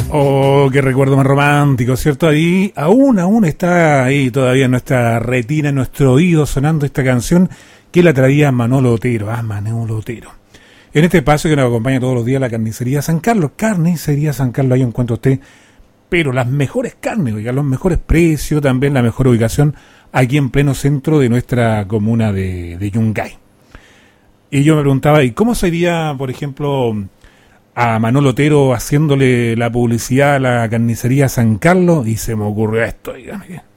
Oh, qué recuerdo más romántico, ¿cierto? Ahí, aún está ahí todavía en nuestra retina, en nuestro oído sonando esta canción que la traía Manolo Otero. Manolo Otero. En este espacio que nos acompaña todos los días la carnicería San Carlos. Carnicería San Carlos, ahí encuentra usted, pero las mejores carnes, oiga, los mejores precios, también la mejor ubicación aquí en pleno centro de nuestra comuna de Yungay. Y yo me preguntaba, ¿y cómo sería, por ejemplo, a Manolo Otero haciéndole la publicidad a la carnicería San Carlos? Y se me ocurrió esto, dígame.